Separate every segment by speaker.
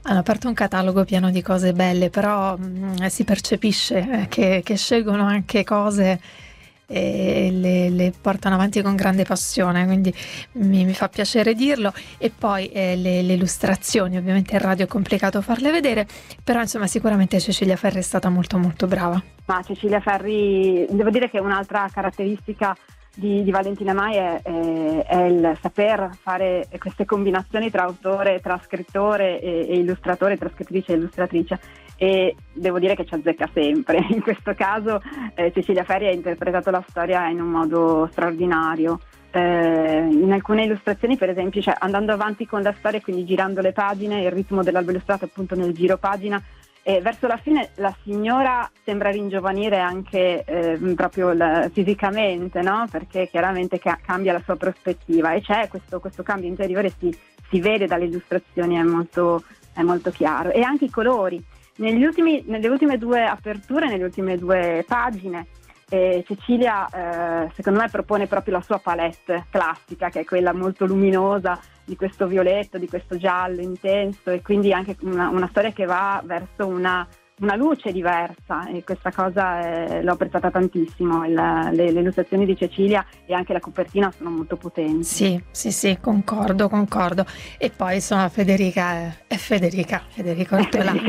Speaker 1: Hanno aperto un catalogo pieno di cose belle, però si percepisce che scelgono anche cose e le portano avanti con grande passione, quindi mi fa piacere dirlo. E poi le illustrazioni, ovviamente in radio è complicato farle vedere, però insomma sicuramente Cecilia Ferri è stata molto molto brava.
Speaker 2: Ma Cecilia Ferri, devo dire che un'altra caratteristica di Valentina Mai è il saper fare queste combinazioni tra autore, tra scrittore e illustratore, tra scrittrice e illustratrice, e devo dire che ci azzecca sempre. In questo caso Cecilia Ferri ha interpretato la storia in un modo straordinario. In alcune illustrazioni, per esempio, cioè, andando avanti con la storia, quindi girando le pagine, il ritmo dell'albo illustrato appunto nel giro pagina, e verso la fine la signora sembra ringiovanire anche proprio fisicamente, no? Perché chiaramente cambia la sua prospettiva, e c'è questo cambio interiore, si vede dalle illustrazioni, è molto chiaro. E anche i colori. Nelle ultime due aperture, nelle ultime due pagine, Cecilia secondo me propone proprio la sua palette classica, che è quella molto luminosa di questo violetto, di questo giallo intenso, e quindi anche una storia che va verso una luce diversa, e questa cosa l'ho apprezzata tantissimo. Le illustrazioni di Cecilia e anche la copertina sono molto potenti.
Speaker 1: Sì, concordo. E poi insomma Federica Ortolani.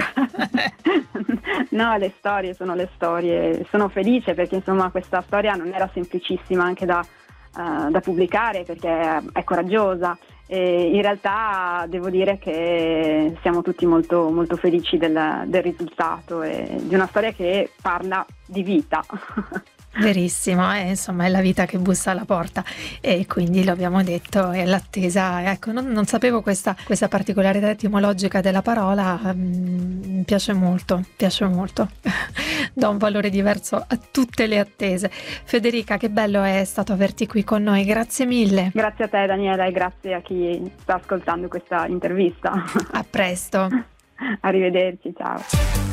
Speaker 2: No, le storie sono le storie. Sono felice perché insomma questa storia non era semplicissima anche da pubblicare, perché è coraggiosa. E in realtà devo dire che siamo tutti molto, molto felici del risultato, e di una storia che parla di vita.
Speaker 1: Verissimo, insomma è la vita che bussa alla porta, e quindi lo abbiamo detto, è l'attesa. Ecco, non sapevo questa particolarità etimologica della parola, mi piace molto, do un valore diverso a tutte le attese. Federica, che bello è stato averti qui con noi, grazie mille.
Speaker 2: Grazie a te Daniela, e grazie a chi sta ascoltando questa intervista.
Speaker 1: A presto.
Speaker 2: Arrivederci, ciao.